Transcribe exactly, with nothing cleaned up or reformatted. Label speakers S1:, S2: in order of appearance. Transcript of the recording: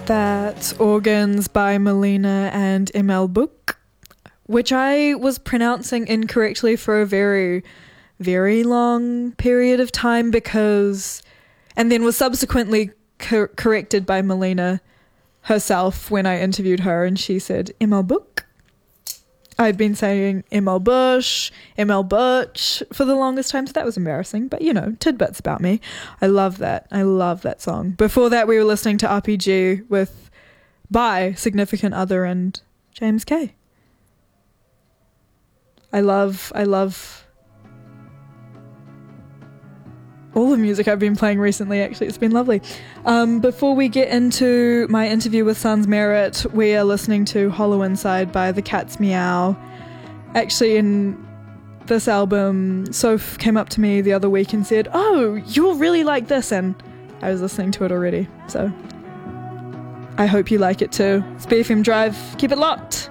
S1: That's Organs by Melina and M L Book, which I was pronouncing incorrectly for a very, very long period of time because, and then was subsequently cor- corrected by Melina herself when I interviewed her, and she said M L Book. I'd been saying M L Bush, M L Butch for the longest time, so that was embarrassing. But, you know, tidbits about me. I love that. I love that song. Before that, we were listening to R P G with by Significant Other and James K. I love, I love all the music I've been playing recently, actually. It's been lovely. Um, before we get into my interview with Sans Merit, we are listening to Hollow Inside by The Cat's Meow. Actually, in this album, Soph came up to me the other week and said, "Oh, you'll really like this," and I was listening to it already, so I hope you like it too. It's B F M Drive. Keep it locked.